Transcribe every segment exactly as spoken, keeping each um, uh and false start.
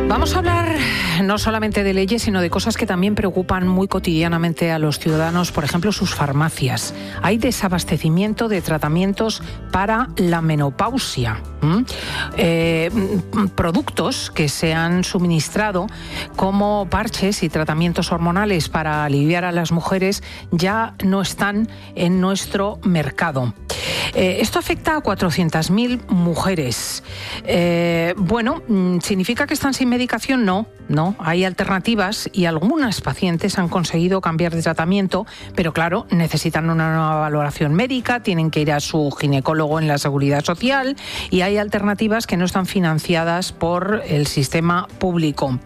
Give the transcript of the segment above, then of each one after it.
Vamos a hablar no solamente de leyes, sino de cosas que también preocupan muy cotidianamente a los ciudadanos, por ejemplo, sus farmacias. Hay desabastecimiento de tratamientos para la menopausia. ¿Mm? Eh, productos que se han suministrado como parches y tratamientos hormonales para aliviar a las mujeres ya no están en nuestro mercado. Eh, esto afecta a cuatrocientas mil mujeres. Eh, bueno, ¿significa que están sin medicación? No, no. Hay alternativas y algunas pacientes han conseguido cambiar de tratamiento, pero claro, necesitan una nueva valoración médica, tienen que ir a su ginecólogo en la Seguridad Social y hay alternativas que no están financiadas por el sistema público.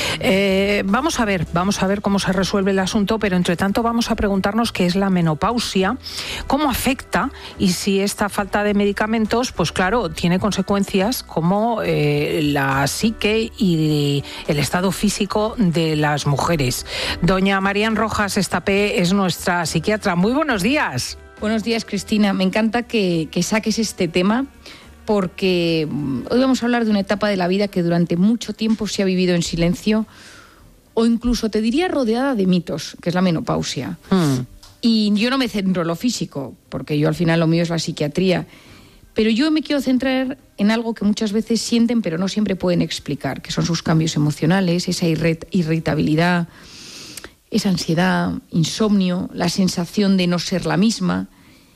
Eh, vamos a ver, vamos a ver cómo se resuelve el asunto, pero entre tanto vamos a preguntarnos qué es la menopausia, cómo afecta y si esta falta de medicamentos, pues claro, tiene consecuencias como eh, la psique y el estado físico de las mujeres. Doña Marían Rojas Estapé es nuestra psiquiatra. Muy buenos días. Buenos días, Cristina. Me encanta que, que saques este tema, porque hoy vamos a hablar de una etapa de la vida que durante mucho tiempo se ha vivido en silencio o incluso te diría rodeada de mitos, que es la menopausia. Mm. Y yo no me centro en lo físico, porque yo al final lo mío es la psiquiatría, pero yo me quiero centrar en algo que muchas veces sienten pero no siempre pueden explicar, que son sus cambios emocionales, esa irritabilidad, esa ansiedad, insomnio, la sensación de no ser la misma.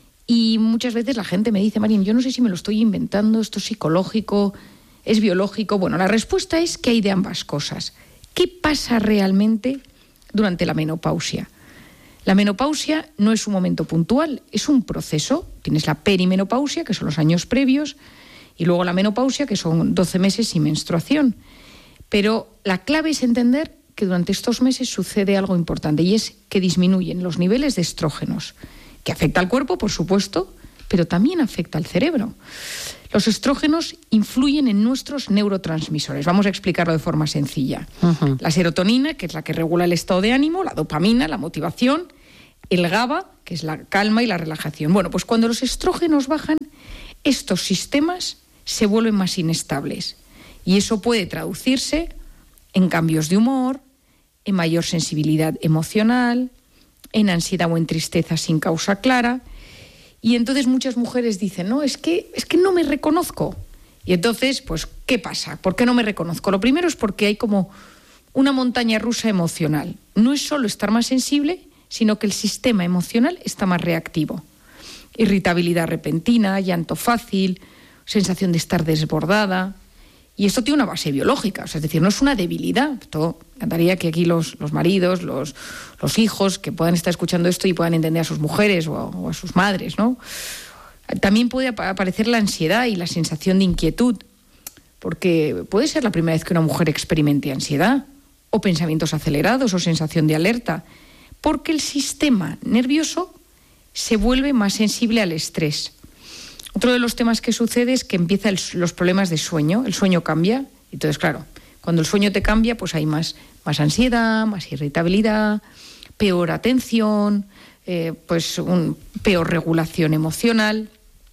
Y muchas veces la gente me dice, Marín, yo no sé si me lo estoy inventando, esto es psicológico, es biológico. Bueno, la respuesta es que hay de ambas cosas. ¿Qué pasa realmente durante la menopausia? La menopausia no es un momento puntual, es un proceso. Tienes la perimenopausia, que son los años previos, y luego la menopausia, que son doce meses sin menstruación. Pero la clave es entender que durante estos meses sucede algo importante, y es que disminuyen los niveles de estrógenos, que afecta al cuerpo, por supuesto, pero también afecta al cerebro. Los estrógenos influyen en nuestros neurotransmisores. Vamos a explicarlo de forma sencilla. Uh-huh. La serotonina, que es la que regula el estado de ánimo, la dopamina, la motivación, el GABA, que es la calma y la relajación. Bueno, pues cuando los estrógenos bajan, estos sistemas se vuelven más inestables. Y eso puede traducirse en cambios de humor, en mayor sensibilidad emocional, en ansiedad o en tristeza sin causa clara. Y entonces muchas mujeres dicen, no, es que, es que no me reconozco. Y entonces, pues, ¿qué pasa? ¿Por qué no me reconozco? Lo primero es porque hay como una montaña rusa emocional. No es solo estar más sensible, sino que el sistema emocional está más reactivo. Irritabilidad repentina, llanto fácil, sensación de estar desbordada. Y esto tiene una base biológica, o sea, es decir, no es una debilidad. Esto, me encantaría que aquí los, los maridos, los, los hijos, que puedan estar escuchando esto y puedan entender a sus mujeres o a, o a sus madres, ¿no? También puede aparecer la ansiedad y la sensación de inquietud, porque puede ser la primera vez que una mujer experimente ansiedad, o pensamientos acelerados, o sensación de alerta, porque el sistema nervioso se vuelve más sensible al estrés. Otro de los temas que sucede es que empiezan los problemas de sueño, el sueño cambia, entonces claro, cuando el sueño te cambia, pues hay más, más ansiedad, más irritabilidad, peor atención, eh, pues un, peor regulación emocional.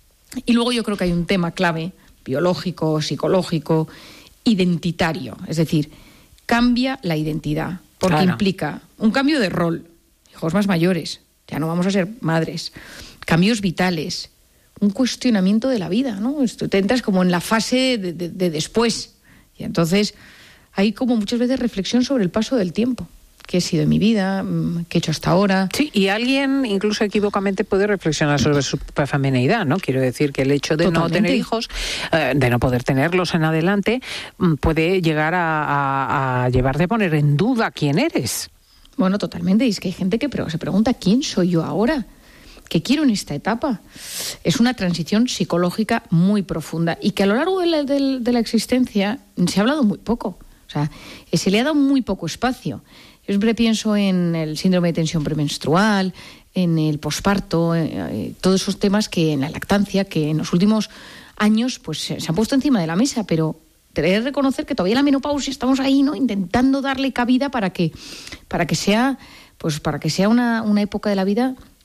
Y luego yo creo que hay un tema clave, biológico, psicológico, identitario, es decir, cambia la identidad, porque claro, implica un cambio de rol, hijos más mayores, ya no vamos a ser madres, cambios vitales, un cuestionamiento de la vida, ¿no? Te entras como en la fase de, de, de después. Y entonces hay como muchas veces reflexión sobre el paso del tiempo. ¿Qué he sido en mi vida? ¿Qué he hecho hasta ahora? Sí, y alguien incluso equívocamente puede reflexionar sobre su propia feminidad, ¿no? Quiero decir que el hecho de Totalmente. no tener hijos, eh, de no poder tenerlos en adelante, puede llegar a, a, a llevarte a poner en duda quién eres. Bueno, totalmente. Y es que hay gente que se pregunta, ¿quién soy yo ahora? ¿Qué quiero en esta etapa? Es una transición psicológica muy profunda y que a lo largo de la, de, de la existencia se ha hablado muy poco. O sea, se le ha dado muy poco espacio. Yo siempre pienso en el síndrome de tensión premenstrual, en el posparto, eh, todos esos temas que en la lactancia, que en los últimos años pues se han puesto encima de la mesa, pero te he de reconocer que todavía la menopausia estamos ahí, ¿no? Intentando darle cabida para que, para que sea, pues para que sea una, una época de la vida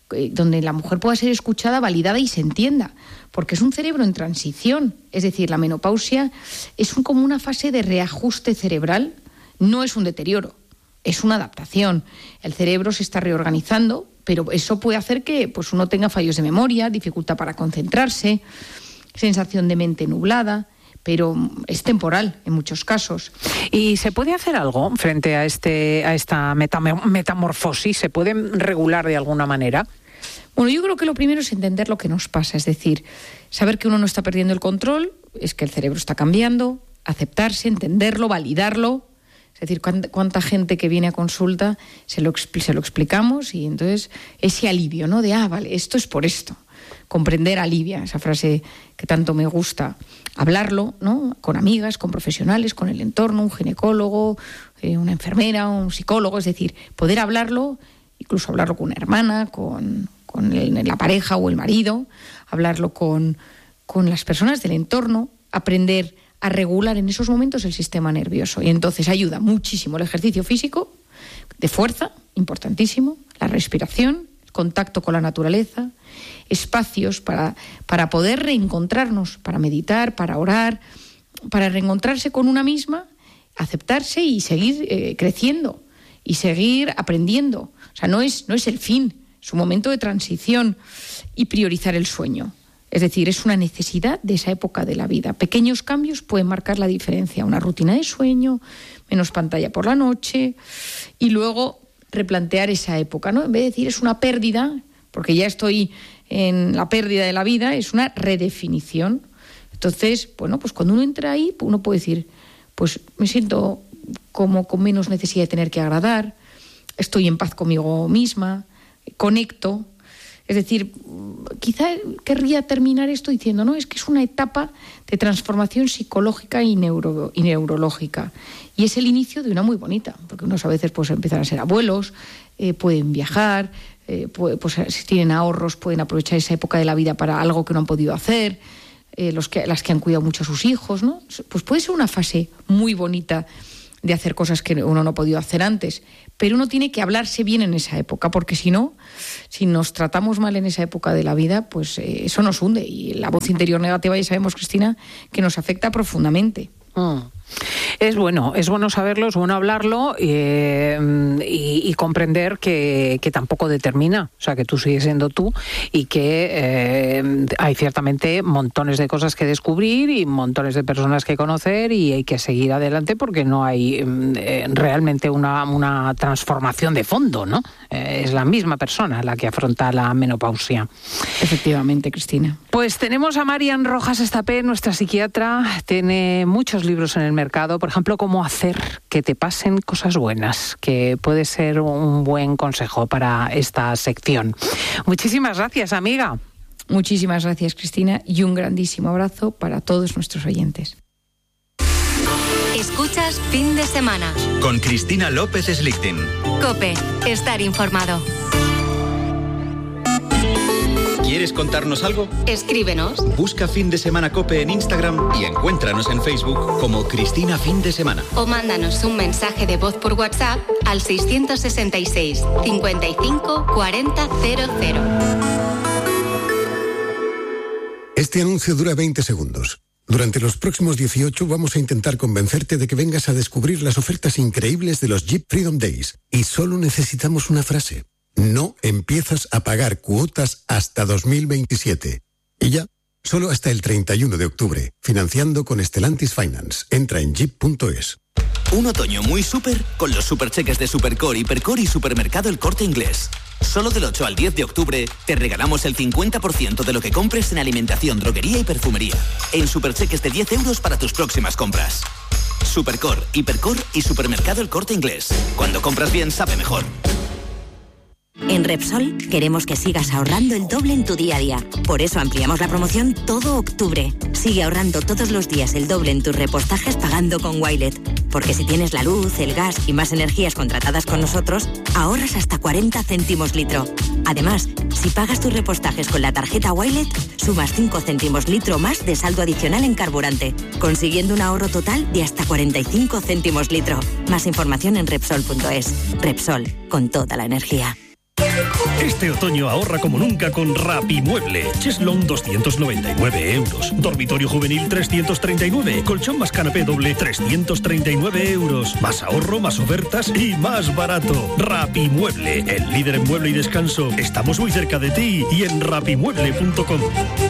eh, donde la mujer pueda ser escuchada, validada y se entienda, porque es un cerebro en transición. Es decir, la menopausia es un, como una fase de reajuste cerebral, no es un deterioro, es una adaptación. El cerebro se está reorganizando, pero eso puede hacer que pues, uno tenga fallos de memoria, dificultad para concentrarse, sensación de mente nublada, pero es temporal en muchos casos. ¿Y se puede hacer algo frente a este a esta metam- metamorfosis? ¿Se puede regular de alguna manera? Bueno, yo creo que lo primero es entender lo que nos pasa, es decir, saber que uno no está perdiendo el control, es que el cerebro está cambiando, aceptarse, entenderlo, validarlo. Es decir, cuánta, cuánta gente que viene a consulta se lo, se lo explicamos y entonces ese alivio, ¿no? De, ah, vale, esto es por esto. Comprender alivia, esa frase que tanto me gusta. Hablarlo, ¿no? Con amigas, con profesionales, con el entorno, un ginecólogo, eh, una enfermera, un psicólogo. Es decir, poder hablarlo, incluso hablarlo con una hermana, con, con el, la pareja o el marido, hablarlo con, con las personas del entorno, aprender a regular en esos momentos el sistema nervioso. Y entonces ayuda muchísimo el ejercicio físico, de fuerza, importantísimo, la respiración, el contacto con la naturaleza, espacios para, para poder reencontrarnos, para meditar, para orar, para reencontrarse con una misma, aceptarse y seguir eh, creciendo y seguir aprendiendo. O sea, no es, no es el fin, es un momento de transición y priorizar el sueño. Es decir, es una necesidad de esa época de la vida. Pequeños cambios pueden marcar la diferencia. Una rutina de sueño, menos pantalla por la noche y luego replantear esa época, ¿no? En vez de decir es una pérdida, porque ya estoy en la pérdida de la vida, es una redefinición. Entonces, bueno, pues cuando uno entra ahí, uno puede decir, pues me siento como con menos necesidad de tener que agradar, estoy en paz conmigo misma, conecto. Es decir, quizá querría terminar esto diciendo, no, es que es una etapa de transformación psicológica y, neuro, y neurológica. Y es el inicio de una muy bonita, porque unos a veces pues, empiezan a ser abuelos, eh, pueden viajar, eh, puede, pues, si tienen ahorros pueden aprovechar esa época de la vida para algo que no han podido hacer, eh, los que, las que han cuidado mucho a sus hijos, ¿no? Pues puede ser una fase muy bonita de hacer cosas que uno no ha podido hacer antes, pero uno tiene que hablarse bien en esa época, porque si no, si nos tratamos mal en esa época de la vida, pues eh, eso nos hunde, y la voz interior negativa ya sabemos, Cristina, que nos afecta profundamente. Mm. Es bueno, es bueno saberlo, es bueno hablarlo eh, y, y comprender que, que tampoco determina, o sea, que tú sigues siendo tú y que eh, hay ciertamente montones de cosas que descubrir y montones de personas que conocer y hay que seguir adelante porque no hay eh, realmente una, una transformación de fondo, ¿no? Eh, es la misma persona la que afronta la menopausia. Efectivamente, Cristina. Pues tenemos a Marian Rojas Estapé, nuestra psiquiatra, tiene muchos libros en el mercado, por ejemplo, cómo hacer que te pasen cosas buenas, que puede ser un buen consejo para esta sección. Muchísimas gracias, amiga. Muchísimas gracias, Cristina, y un grandísimo abrazo para todos nuestros oyentes. Escuchas Fin de Semana con Cristina López Slichting. COPE, estar informado. ¿Quieres contarnos algo? Escríbenos. Busca Fin de Semana COPE en Instagram y encuéntranos en Facebook como Cristina Fin de Semana. O mándanos un mensaje de voz por WhatsApp al seiscientos sesenta y seis, cincuenta y cinco, cuarenta, cero cero. Este anuncio dura veinte segundos. Durante los próximos dieciocho vamos a intentar convencerte de que vengas a descubrir las ofertas increíbles de los Jeep Freedom Days. Y solo necesitamos una frase. No empiezas a pagar cuotas hasta dos mil veintisiete. Y ya, solo hasta el treinta y uno de octubre, financiando con Stellantis Finance. Entra en jeep punto es. Un otoño muy súper con los supercheques de Supercore, Hipercore y Supermercado El Corte Inglés. Solo del ocho al diez de octubre te regalamos el cincuenta por ciento de lo que compres en alimentación, droguería y perfumería. En supercheques de diez euros para tus próximas compras. Supercore, Hipercore y Supermercado El Corte Inglés. Cuando compras bien, sabe mejor. En Repsol queremos que sigas ahorrando el doble en tu día a día. Por eso ampliamos la promoción todo octubre. Sigue ahorrando todos los días el doble en tus repostajes pagando con Wilet. Porque si tienes la luz, el gas y más energías contratadas con nosotros, ahorras hasta cuarenta céntimos litro. Además, si pagas tus repostajes con la tarjeta Wilet, sumas cinco céntimos litro más de saldo adicional en carburante, consiguiendo un ahorro total de hasta cuarenta y cinco céntimos litro. Más información en Repsol punto es. Repsol, con toda la energía. Este otoño ahorra como nunca con Rapimueble. Cheslong doscientos noventa y nueve euros. Dormitorio juvenil trescientos treinta y nueve. Colchón más canapé doble trescientos treinta y nueve euros. Más ahorro, más ofertas y más barato. Rapimueble, el líder en mueble y descanso. Estamos muy cerca de ti y en rapimueble punto com.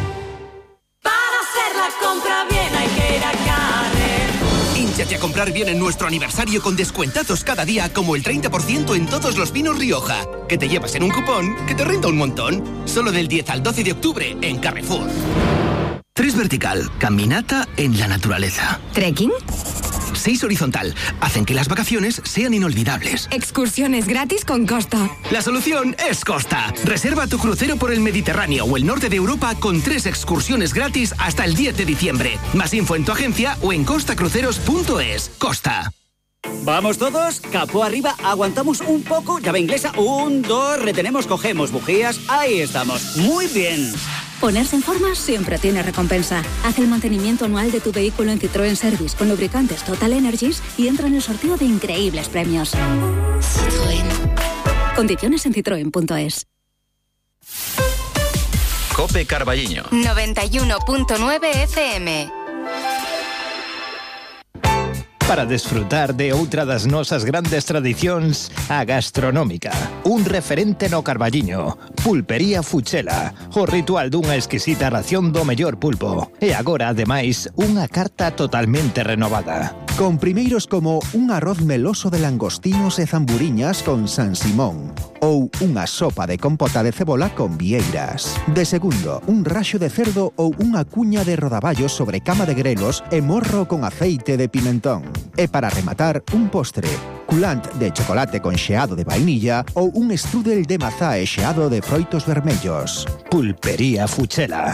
Hínchate a comprar bien en nuestro aniversario con descuentazos cada día, como el treinta por ciento en todos los vinos Rioja, que te llevas en un cupón que te renta un montón. Solo del diez al doce de octubre en Carrefour. Tres vertical, caminata en la naturaleza. ¿Trekking? Seis horizontal, hacen que las vacaciones sean inolvidables. Excursiones gratis con Costa. La solución es Costa. Reserva tu crucero por el Mediterráneo o el norte de Europa con tres excursiones gratis hasta el diez de diciembre. Más info en tu agencia o en costa cruceros punto es. Costa. ¿Vamos todos? Capó arriba, aguantamos un poco, llave inglesa, un, dos, retenemos, cogemos bujías, ahí estamos, muy bien. Ponerse en forma siempre tiene recompensa. Haz el mantenimiento anual de tu vehículo en Citroën Service con lubricantes Total Energies y entra en el sorteo de increíbles premios. Citroën. Condiciones en citroen punto es. Cope Carballiño. noventa y uno punto nueve F M. Para desfrutar de outra das nosas grandes tradicións, a gastronómica. Un referente no Carballiño. Pulpería Fuchela. O ritual dunha exquisita ración do mellor pulpo. E agora, ademais, unha carta totalmente renovada. Con primeiros como un arroz meloso de langostinos e zamburiñas con San Simón. Ou unha sopa de compota de cebola con vieiras. De segundo, un raxo de cerdo ou unha cuña de rodaballos sobre cama de grelos e morro con aceite de pimentón. E para rematar, un postre, culant de chocolate con xeado de vainilla ou un strudel de mazá e xeado de froitos vermellos. Pulpería Fuchela.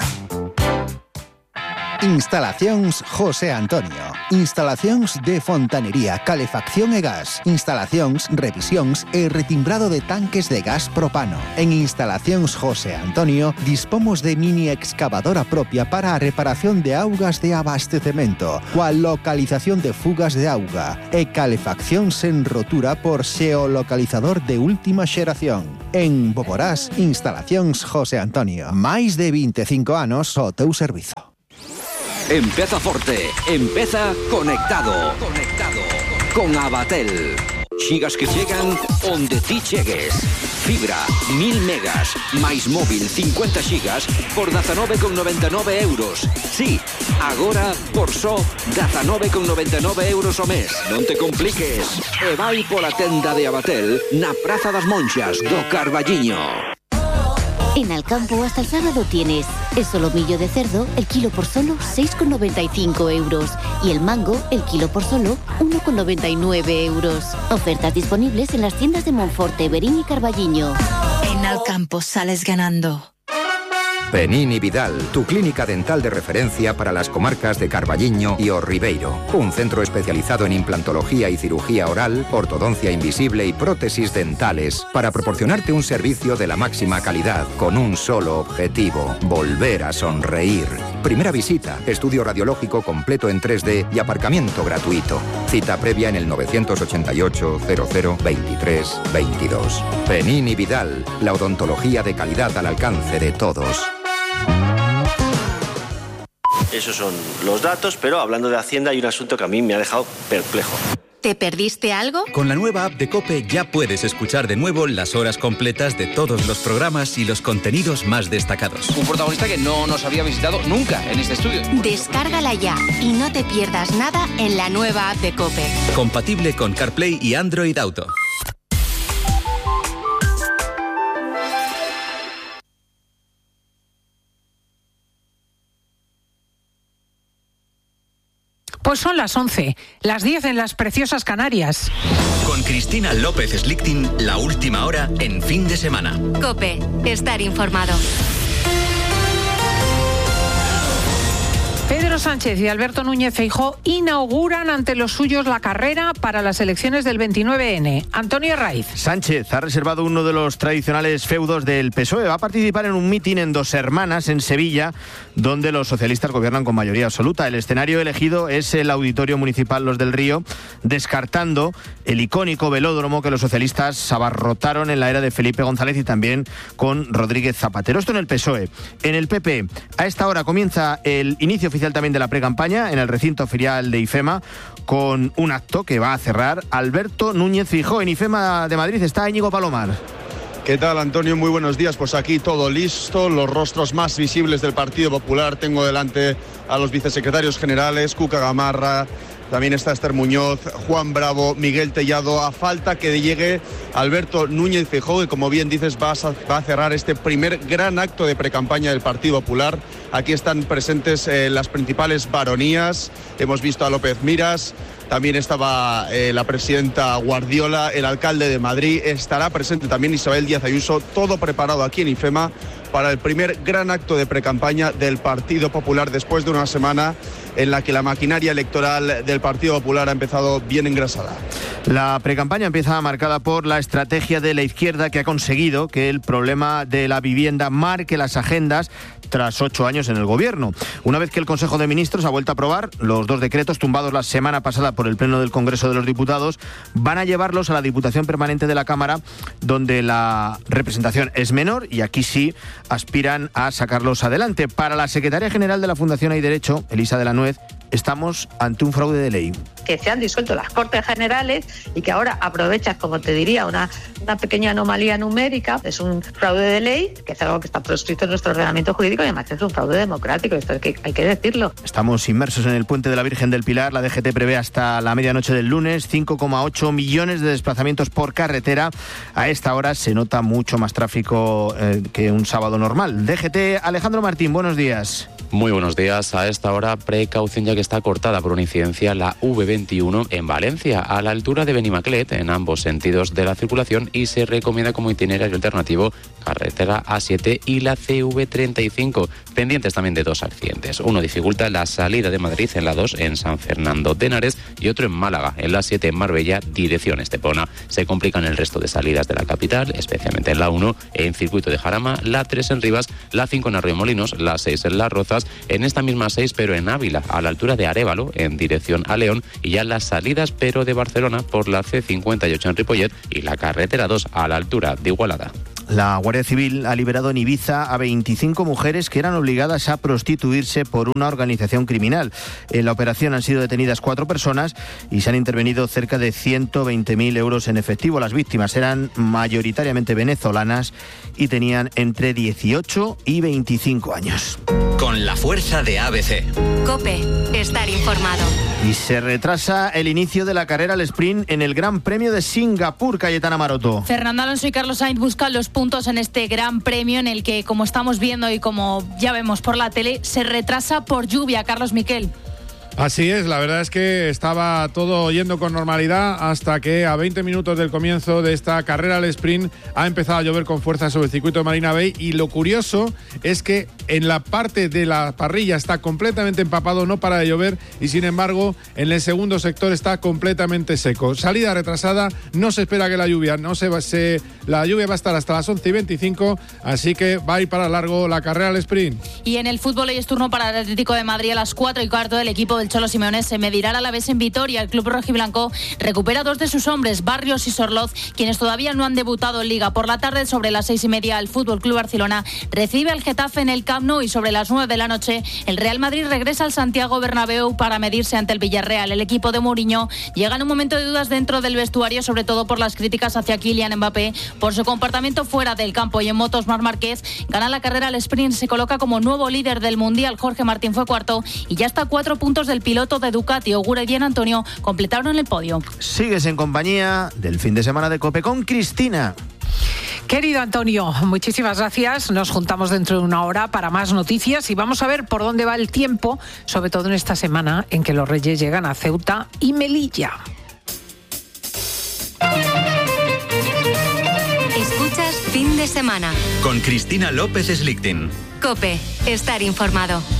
Instalacións José Antonio. Instalacións de fontanería, calefacción e gas. Instalacións, revisións e retimbrado de tanques de gas propano. En Instalacións José Antonio dispomos de mini excavadora propia para a reparación de augas de abastecemento, coa localización de fugas de auga e calefacción sen rotura por xeolocalizador de última xeración. En Boborás, Instalacións José Antonio. Máis de veinticinco anos ao teu servizo. Empeza forte, empeza conectado. Conectado con Abatel. Xigas que chegan onde ti chegues. Fibra, mil megas, máis móvil cincuenta xigas por dezanove con noventa e nove euros. Sí, agora por só dezanove con noventa e nove euros ao mes. Non te compliques. E vai pola tenda de Abatel na Praza das Monxas do Carballiño. En Alcampo hasta el sábado tienes el solomillo de cerdo, el kilo por solo seis con noventa y cinco euros y el mango, el kilo por solo uno con noventa y nueve euros. Ofertas disponibles en las tiendas de Monforte, Verín y Carballiño. En Alcampo sales ganando. Penín y Vidal, tu clínica dental de referencia para las comarcas de Carballiño y O Ribeiro. Un centro especializado en implantología y cirugía oral, ortodoncia invisible y prótesis dentales para proporcionarte un servicio de la máxima calidad con un solo objetivo: volver a sonreír. Primera visita, estudio radiológico completo en tres D y aparcamiento gratuito. Cita previa en el novecientos ochenta y ocho, cero cero, veintitrés, veintidós. Penín y Vidal, la odontología de calidad al alcance de todos. Esos son los datos, pero hablando de Hacienda hay un asunto que a mí me ha dejado perplejo. ¿Te perdiste algo? Con la nueva app de COPE ya puedes escuchar de nuevo las horas completas de todos los programas y los contenidos más destacados. Un protagonista que no nos había visitado nunca en este estudio. Descárgala ya y no te pierdas nada en la nueva app de COPE. Compatible con CarPlay y Android Auto. Pues son las once, las diez en las preciosas Canarias. Con Cristina López Slichting, la última hora en fin de semana. COPE, estar informado. Pedro Sánchez y Alberto Núñez Feijóo inauguran ante los suyos la carrera para las elecciones del veintinueve ene. Antonio Raiz. Sánchez ha reservado uno de los tradicionales feudos del P S O E. Va a participar en un mitin en Dos Hermanas, en Sevilla, donde los socialistas gobiernan con mayoría absoluta. El escenario elegido es el Auditorio Municipal Los del Río, descartando el icónico velódromo que los socialistas abarrotaron en la era de Felipe González y también con Rodríguez Zapatero. Esto en el P S O E. En el P P, a esta hora comienza el inicio oficial también de la precampaña en el recinto ferial de IFEMA, con un acto que va a cerrar Alberto Núñez Feijóo. En IFEMA de Madrid está Íñigo Palomar. ¿Qué tal, Antonio? Muy buenos días. Pues aquí todo listo, los rostros más visibles del Partido Popular. Tengo delante a los vicesecretarios generales, Cuca Gamarra, también está Esther Muñoz, Juan Bravo, Miguel Tellado. A falta que llegue Alberto Núñez Feijóo, que como bien dices va a, va a cerrar este primer gran acto de precampaña del Partido Popular. Aquí están presentes eh, las principales baronías. Hemos visto a López Miras, también estaba eh, la presidenta Guardiola, el alcalde de Madrid, estará presente también Isabel Díaz Ayuso. Todo preparado aquí en IFEMA para el primer gran acto de precampaña del Partido Popular después de una semana en la que la maquinaria electoral del Partido Popular ha empezado bien engrasada. La precampaña empieza marcada por la estrategia de la izquierda, que ha conseguido que el problema de la vivienda marque las agendas tras ocho años en el gobierno. Una vez que el Consejo de Ministros ha vuelto a aprobar los dos decretos tumbados la semana pasada por el Pleno del Congreso de los Diputados, van a llevarlos a la Diputación Permanente de la Cámara, donde la representación es menor, y aquí sí aspiran a sacarlos adelante. Para la secretaria general de la Fundación Hay Derecho, Elisa de la Nuez, estamos ante un fraude de ley. Que se han disuelto las Cortes Generales y que ahora aprovechas, como te diría, una, una pequeña anomalía numérica. Es un fraude de ley, que es algo que está proscrito en nuestro ordenamiento jurídico, y además es un fraude democrático, esto hay que, hay que decirlo. Estamos inmersos en el puente de la Virgen del Pilar. La D G T prevé hasta la medianoche del lunes cinco coma ocho millones de desplazamientos por carretera. A esta hora se nota mucho más tráfico eh, que un sábado normal. D G T, Alejandro Martín, buenos días. Muy buenos días. A esta hora, precaución ya que está cortada por una incidencia la V veintiuno en Valencia, a la altura de Benimaclet, en ambos sentidos de la circulación, y se recomienda como itinerario alternativo carretera A siete y la C V treinta y cinco, pendientes también de dos accidentes. Uno dificulta la salida de Madrid en la dos en San Fernando de Henares y otro en Málaga, en la siete en Marbella, dirección Estepona. Se complican el resto de salidas de la capital, especialmente en la uno en Circuito de Jarama, la tres en Rivas, la cinco en Arroyomolinos, la seis en Las Rozas, en esta misma seis pero en Ávila, a la altura de Arévalo, en dirección a León, y ya las salidas pero de Barcelona por la C cincuenta y ocho en Ripollet y la carretera dos a la altura de Igualada. La Guardia Civil ha liberado en Ibiza a veinticinco mujeres que eran obligadas a prostituirse por una organización criminal. En la operación han sido detenidas cuatro personas y se han intervenido cerca de ciento veinte mil euros en efectivo. Las víctimas eran mayoritariamente venezolanas y tenían entre dieciocho y veinticinco años. Con la fuerza de A B C. COPE, estar informado. Y se retrasa el inicio de la carrera al sprint en el Gran Premio de Singapur, Cayetana Maroto. Fernando Alonso y Carlos Sainz buscan los puntos en este Gran Premio en el que, como estamos viendo y como ya vemos por la tele, se retrasa por lluvia. Carlos Miquel. Así es, la verdad es que estaba todo yendo con normalidad hasta que a veinte minutos del comienzo de esta carrera al sprint ha empezado a llover con fuerza sobre el circuito de Marina Bay, y lo curioso es que en la parte de la parrilla está completamente empapado, no para de llover, y sin embargo en el segundo sector está completamente seco. Salida retrasada, no se espera que la lluvia, no se, va, se la lluvia va a estar hasta las once y veinticinco, así que va a ir para largo la carrera al sprint. Y en el fútbol hoy es turno para el Atlético de Madrid a las cuatro y cuarto. Del equipo del Cholo Simeone se medirá a la vez en Vitoria. El club rojiblanco recupera dos de sus hombres, Barrios y Sorloz, quienes todavía no han debutado en Liga. Por la tarde, sobre las seis y media, el Fútbol Club Barcelona recibe al Getafe en el Camp Nou, y sobre las nueve de la noche el Real Madrid regresa al Santiago Bernabéu para medirse ante el Villarreal. El equipo de Mourinho llega en un momento de dudas dentro del vestuario, sobre todo por las críticas hacia Kylian Mbappé por su comportamiento fuera del campo. Y en motos, Marc Márquez gana la carrera al sprint, se coloca como nuevo líder del Mundial. Jorge Martín fue cuarto y ya está a cuatro puntos del piloto de Ducati. Ogura y Bien Antonio completaron el podio. Sigues en compañía del fin de semana de COPE con Cristina. Querido Antonio, muchísimas gracias. Nos juntamos dentro de una hora para más noticias y vamos a ver por dónde va el tiempo, sobre todo en esta semana en que los Reyes llegan a Ceuta y Melilla. Escuchas Fin de Semana con Cristina López Slichting. COPE, estar informado.